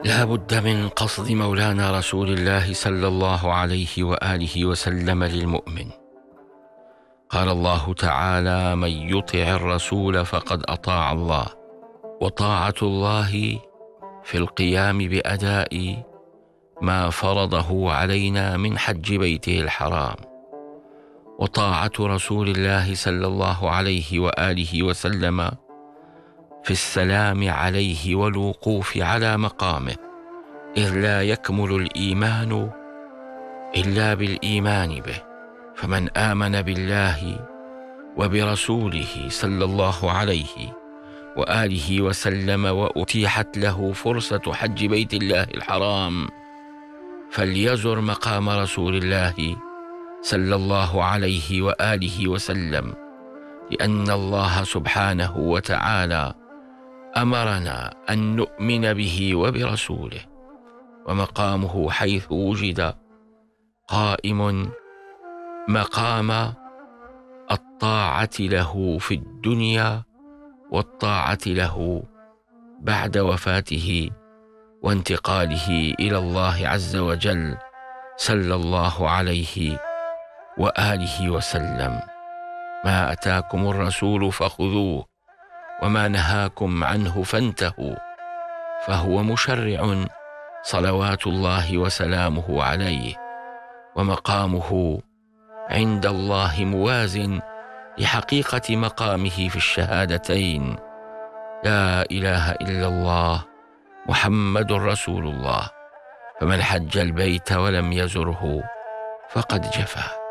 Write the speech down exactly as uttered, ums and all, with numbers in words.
لا بد من قصد مولانا رسول الله صلى الله عليه وآله وسلم للمؤمن. قال الله تعالى: من يطع الرسول فقد أطاع الله. وطاعة الله في القيام بأداء ما فرضه علينا من حج بيته الحرام، وطاعة رسول الله صلى الله عليه وآله وسلم في السلام عليه والوقوف على مقامه، إذ لا يكمل الإيمان إلا بالإيمان به. فمن آمن بالله وبرسوله صلى الله عليه وآله وسلم وأتيحت له فرصة حج بيت الله الحرام، فليزر مقام رسول الله صلى الله عليه وآله وسلم، لأن الله سبحانه وتعالى أمرنا أن نؤمن به وبرسوله، ومقامه حيث وجد قائم مقام الطاعة له في الدنيا والطاعة له بعد وفاته وانتقاله إلى الله عز وجل صلى الله عليه وآله وسلم. ما أتاكم الرسول فخذوه وما نهاكم عنه فانتهوا، فهو مشرع صلوات الله وسلامه عليه، ومقامه عند الله موازن لحقيقة مقامه في الشهادتين: لا إله إلا الله محمد رسول الله. فمن حج البيت ولم يزره فقد جفا.